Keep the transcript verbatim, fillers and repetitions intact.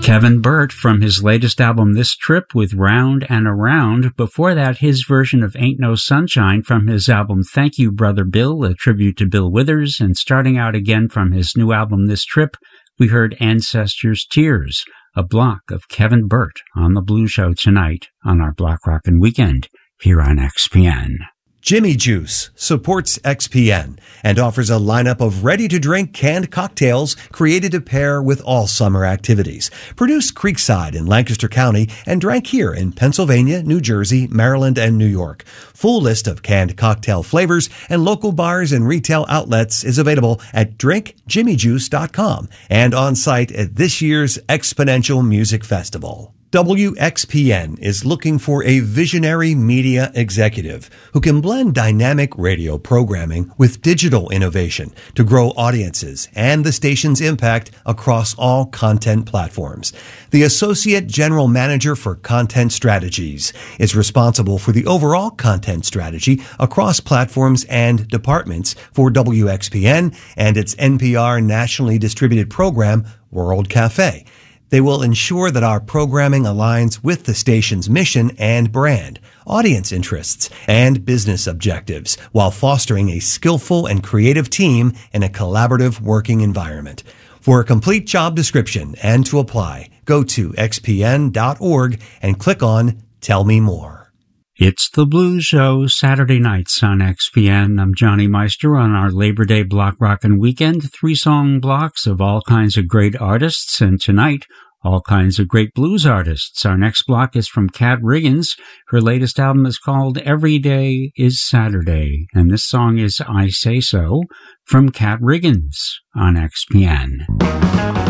Kevin Burt from his latest album This Trip with Round and Around. Before that, his version of Ain't No Sunshine from his album Thank You Brother Bill, a tribute to Bill Withers. And starting out again from his new album This Trip, we heard Ancestors' Tears, a block of Kevin Burt on the Blues Show tonight on our Block Rockin' Weekend here on X P N. Jimmy Juice supports X P N and offers a lineup of ready-to-drink canned cocktails created to pair with all summer activities. Produced Creekside in Lancaster County and drank here in Pennsylvania, New Jersey, Maryland, and New York. Full list of canned cocktail flavors and local bars and retail outlets is available at drink jimmy juice dot com and on site at this year's Exponential Music Festival. W X P N is looking for a visionary media executive who can blend dynamic radio programming with digital innovation to grow audiences and the station's impact across all content platforms. The Associate General Manager for Content Strategies is responsible for the overall content strategy across platforms and departments for W X P N and its N P R nationally distributed program, World Cafe. They will ensure that our programming aligns with the station's mission and brand, audience interests, and business objectives, while fostering a skillful and creative team in a collaborative working environment. For a complete job description and to apply, go to x p n dot org and click on Tell Me More. It's the Blues Show, Saturday nights on X P N. I'm Johnny Meister on our Labor Day Block Rockin' Weekend. Three-song blocks of all kinds of great artists, and tonight, all kinds of great blues artists. Our next block is from Kat Riggins. Her latest album is called Every Day is Saturday, and this song is I Say So from Kat Riggins on X P N.